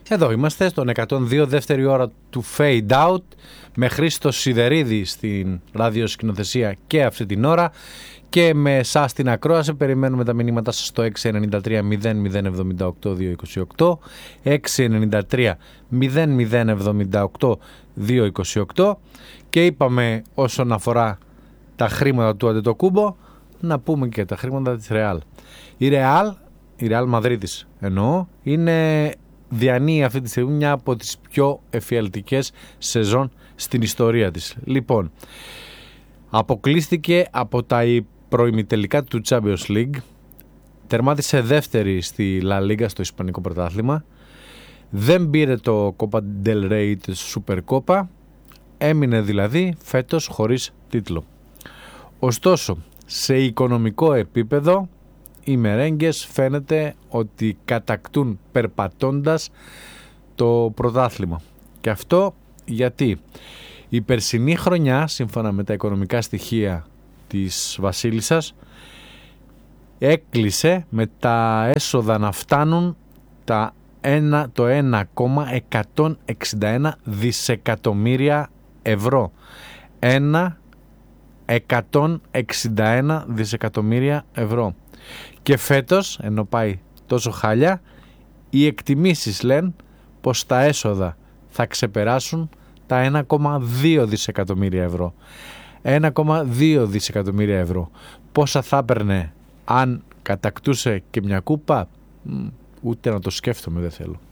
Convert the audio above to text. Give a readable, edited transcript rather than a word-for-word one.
Εδώ είμαστε στον 102, δεύτερη ώρα του Fade Out, με Χρήστο Σιδερίδη στην ραδιοσκηνοθεσία και αυτή την ώρα και με εσάς στην ακρόαση. Περιμένουμε τα μηνύματα σας στο 693 0078 228, 693 0078 228, και είπαμε όσον αφορά τα χρήματα του Αντετοκούμπο να πούμε και τα χρήματα της Ρεάλ. Η Ρεάλ Μαδρίτης εννοώ, είναι διανύει αυτή τη στιγμή μια από τις πιο εφιαλτικές σεζόν στην ιστορία της. Λοιπόν, αποκλείστηκε από τα προημιτελικά του Champions League, τερμάτισε δεύτερη στη La Liga, στο Ισπανικό πρωτάθλημα, δεν πήρε το Copa del Rey της Super Copa, έμεινε δηλαδή φέτος χωρίς τίτλο. Ωστόσο, σε οικονομικό επίπεδο οι μερέγγες φαίνεται ότι κατακτούν περπατώντας το πρωτάθλημα. Και αυτό γιατί η περσινή χρονιά, σύμφωνα με τα οικονομικά στοιχεία της Βασίλισσας, έκλεισε με τα έσοδα να φτάνουν το 1,161 δισεκατομμύρια ευρώ. 161 δισεκατομμύρια ευρώ. Και φέτος, ενώ πάει τόσο χάλια, οι εκτιμήσεις λένε πως τα έσοδα θα ξεπεράσουν τα 1,2 δισεκατομμύρια ευρώ. 1,2 δισεκατομμύρια ευρώ. Πόσα θα έπαιρνε αν κατακτούσε και μια κούπα? Ούτε να το σκέφτομαι δεν θέλω.